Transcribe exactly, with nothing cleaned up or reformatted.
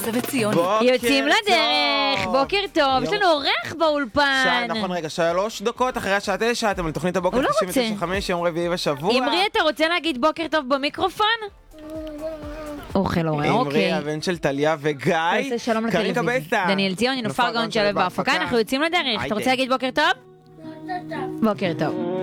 אליעזה וציון. יוצאים לדרך, בוקר טוב, יש לנו אורח באולפן. נכון, רגע, שלוש דקות אחרי השעה תשע, אתם על תוכנית הבוקר תשעים ותשע נקודה חמש, יום רביעי בשבוע. אמרי, אתה רוצה להגיד בוקר טוב במיקרופון? אוכל אורי, אוקיי. אמרי, הבן של טליה וגיא. תעשה שלום לטלוויזיה. דניאל ציון, נופר גאון שלו בהפקה, אנחנו יוצאים לדרך. אתה רוצה להגיד בוקר טוב? בוקר טוב.